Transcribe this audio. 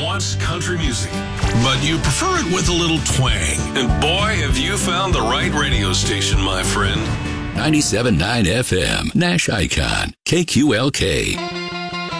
wants country music, but you prefer it with a little twang. And boy, have you found the right radio station, my friend. 97.9 FM, Nash Icon, KQLK.